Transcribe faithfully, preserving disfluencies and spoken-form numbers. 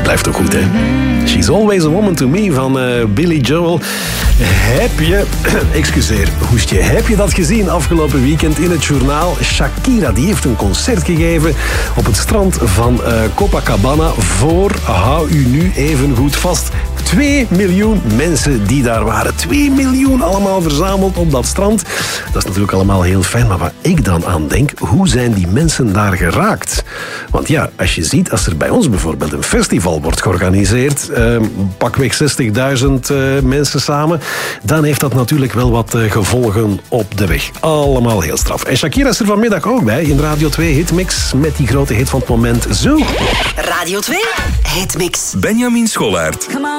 Blijft toch goed, hè? She's Always a Woman to Me van uh, Billy Joel. Heb je, excuseer, hoestje, heb je dat gezien afgelopen weekend in het journaal? Shakira, die heeft een concert gegeven op het strand van uh, Copacabana voor, hou u nu even goed vast, twee miljoen mensen die daar waren. twee miljoen allemaal verzameld op dat strand. Dat is natuurlijk allemaal heel fijn, maar waar ik dan aan denk, hoe zijn die mensen daar geraakt? Want ja, als je ziet, als er bij ons bijvoorbeeld een festival wordt georganiseerd, eh, pakweg zestigduizend uh, mensen samen, dan heeft dat natuurlijk wel wat uh, gevolgen op de weg. Allemaal heel straf. En Shakira is er vanmiddag ook bij in Radio twee Hitmix met die grote hit van het moment. Zo. Radio twee Hitmix. Benjamin Schollaert.